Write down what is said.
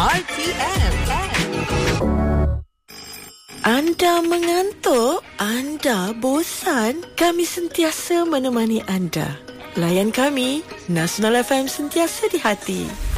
RTM. Anda mengantuk? Anda bosan? Kami sentiasa menemani anda. Layan kami, Nasional FM sentiasa di hati.